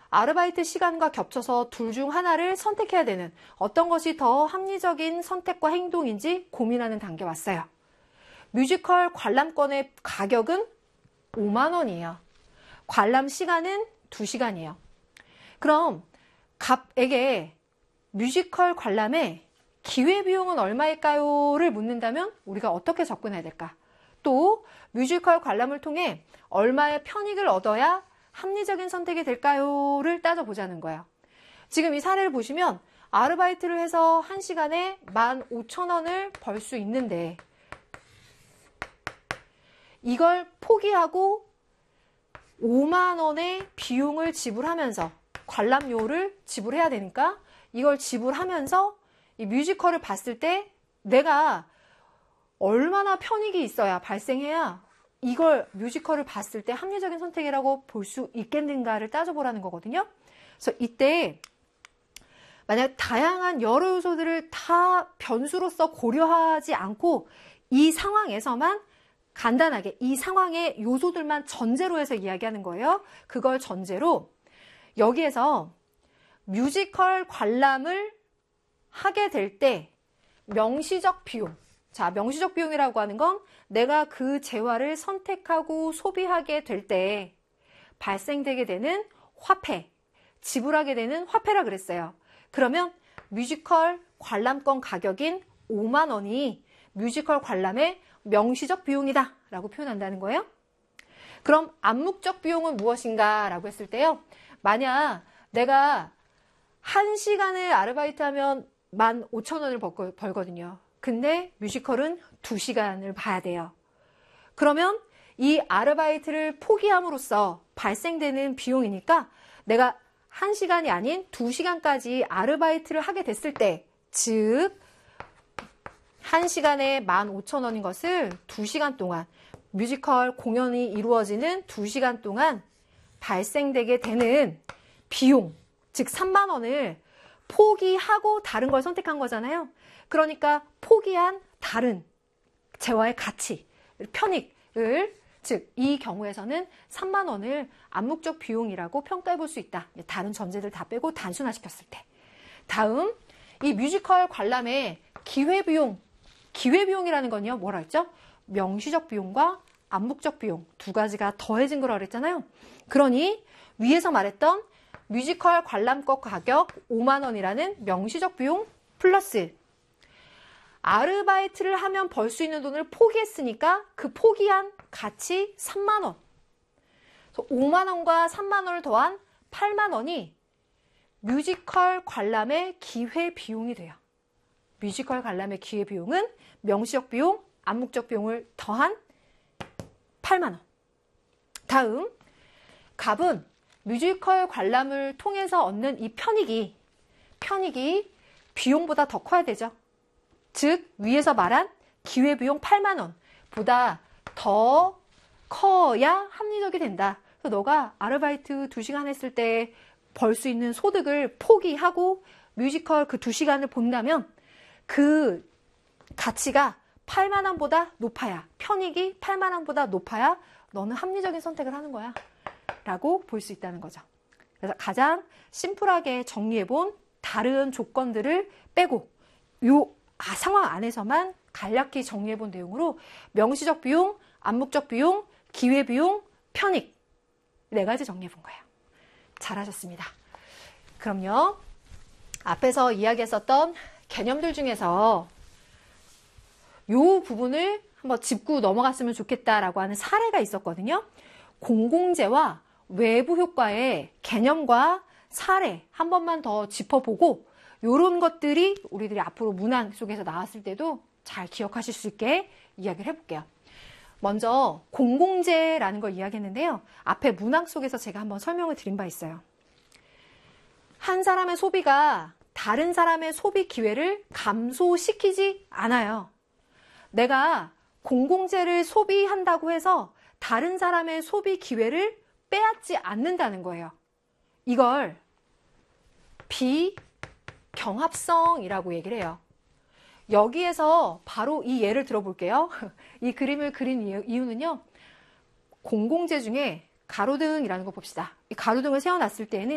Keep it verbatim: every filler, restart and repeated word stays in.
아르바이트 시간과 겹쳐서 둘 중 하나를 선택해야 되는 어떤 것이 더 합리적인 선택과 행동인지 고민하는 단계 왔어요. 뮤지컬 관람권의 가격은 오만 원이에요. 관람 시간은 두 시간이에요. 그럼 갑에게 뮤지컬 관람의 기회비용은 얼마일까요?를 묻는다면 우리가 어떻게 접근해야 될까? 또 뮤지컬 관람을 통해 얼마의 편익을 얻어야 합리적인 선택이 될까요?를 따져보자는 거예요. 지금 이 사례를 보시면 아르바이트를 해서 한 시간에 만 오천 원을 벌 수 있는데 이걸 포기하고 오만 원의 비용을 지불하면서 관람료를 지불해야 되니까 이걸 지불하면서 이 뮤지컬을 봤을 때 내가 얼마나 편익이 있어야 발생해야 이걸 뮤지컬을 봤을 때 합리적인 선택이라고 볼 수 있겠는가를 따져보라는 거거든요. 그래서 이때 만약 다양한 여러 요소들을 다 변수로서 고려하지 않고 이 상황에서만 간단하게 이 상황의 요소들만 전제로 해서 이야기하는 거예요. 그걸 전제로 여기에서 뮤지컬 관람을 하게 될 때 명시적 비용, 자 명시적 비용이라고 하는 건 내가 그 재화를 선택하고 소비하게 될 때 발생되게 되는 화폐, 지불하게 되는 화폐라 그랬어요. 그러면 뮤지컬 관람권 가격인 오만 원이 뮤지컬 관람의 명시적 비용이다 라고 표현한다는 거예요. 그럼 암묵적 비용은 무엇인가 라고 했을 때요. 만약 내가 한 시간을 아르바이트 하면 만 오천 원을 벌거든요. 근데 뮤지컬은 두 시간을 봐야 돼요. 그러면 이 아르바이트를 포기함으로써 발생되는 비용이니까 내가 한 시간이 아닌 두 시간까지 아르바이트를 하게 됐을 때, 즉 한 시간에 만 오천 원인 것을 두 시간 동안 뮤지컬 공연이 이루어지는 두 시간 동안 발생되게 되는 비용, 즉 삼만 원을 포기하고 다른 걸 선택한 거잖아요. 그러니까 포기한 다른 재화의 가치, 편익을, 즉 이 경우에서는 삼만 원을 암묵적 비용이라고 평가해 볼 수 있다. 다른 전제들 다 빼고 단순화시켰을 때. 다음, 이 뮤지컬 관람의 기회비용, 기회비용이라는 건요, 뭐라 했죠? 명시적 비용과 암묵적 비용 두 가지가 더해진 거라고 그랬잖아요. 그러니 위에서 말했던 뮤지컬 관람권 가격 오만 원이라는 명시적 비용 플러스 아르바이트를 하면 벌 수 있는 돈을 포기했으니까 그 포기한 가치 삼만 원. 오만 원과 삼만 원을 더한 팔만 원이 뮤지컬 관람의 기회비용이 돼요. 뮤지컬 관람의 기회비용은 명시적 비용, 암묵적 비용을 더한 팔만 원. 다음, 갑은 뮤지컬 관람을 통해서 얻는 이 편익이, 편익이 비용보다 더 커야 되죠. 즉, 위에서 말한 기회비용 팔만 원보다 더 커야 합리적이 된다. 그래서 너가 아르바이트 두 시간 했을 때 벌 수 있는 소득을 포기하고 뮤지컬 그 두 시간을 본다면 그 가치가 팔만 원보다 높아야, 편익이 팔만 원보다 높아야 너는 합리적인 선택을 하는 거야 라고 볼 수 있다는 거죠. 그래서 가장 심플하게 정리해본 다른 조건들을 빼고 요 아, 상황 안에서만 간략히 정리해본 내용으로 명시적 비용, 암묵적 비용, 기회비용, 편익 네 가지 정리해본 거예요. 잘하셨습니다. 그럼요. 앞에서 이야기했었던 개념들 중에서 요 부분을 한번 짚고 넘어갔으면 좋겠다라고 하는 사례가 있었거든요. 공공재와 외부 효과의 개념과 사례 한 번만 더 짚어보고 이런 것들이 우리들이 앞으로 문항 속에서 나왔을 때도 잘 기억하실 수 있게 이야기를 해볼게요. 먼저 공공재라는 걸 이야기했는데요. 앞에 문항 속에서 제가 한번 설명을 드린 바 있어요. 한 사람의 소비가 다른 사람의 소비 기회를 감소시키지 않아요. 내가 공공재를 소비한다고 해서 다른 사람의 소비 기회를 빼앗지 않는다는 거예요. 이걸 비경합성이라고 얘기를 해요. 여기에서 바로 이 예를 들어볼게요. 이 그림을 그린 이유는요. 공공재 중에 가로등이라는 거 봅시다. 이 가로등을 세워놨을 때는